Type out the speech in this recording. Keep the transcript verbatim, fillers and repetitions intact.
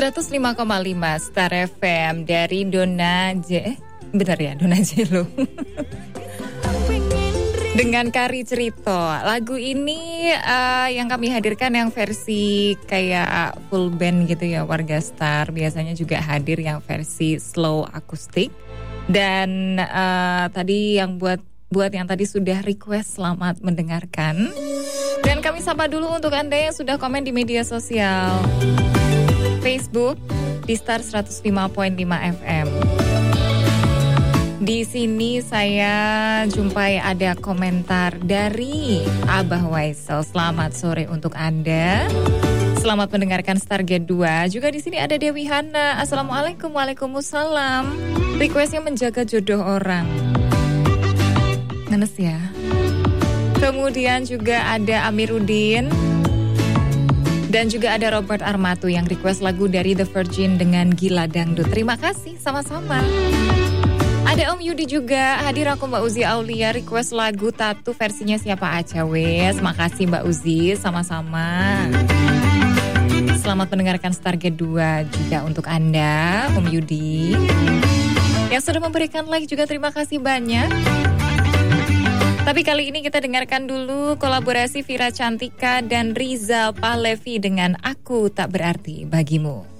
seratus lima koma lima Star F M dari Dona J. Eh, benar ya, Dona J lo. Dengan Kari Cerito. Lagu ini uh, yang kami hadirkan yang versi kayak full band gitu ya, Warga Star. Biasanya juga hadir yang versi slow akustik. Dan uh, tadi yang buat buat yang tadi sudah request, selamat mendengarkan. Dan kami sapa dulu untuk Anda yang sudah komen di media sosial Facebook di Star seratus lima koma lima F M. Di sini saya jumpai ada komentar dari Abah Waisel. Selamat sore untuk Anda. Selamat mendengarkan Stargate dua. Juga di sini ada Dewi Hana. Assalamualaikum, waalaikumsalam. Requestnya menjaga jodoh orang. Ngenes ya. Kemudian juga ada Amiruddin. Dan juga ada Robert Armatu yang request lagu dari The Virgin dengan Gila Dangdut. Terima kasih, sama-sama. Ada Om Yudi juga, hadir aku Mbak Uzi Aulia, request lagu Tatu versinya siapa aja wes. Makasih Mbak Uzi, sama-sama. Selamat mendengarkan Stargate dua juga untuk Anda, Om Yudi. Yang sudah memberikan like juga terima kasih banyak. Tapi kali ini kita dengarkan dulu kolaborasi Vira Cantika dan Rizal Pahlevi dengan Aku Tak Berarti Bagimu.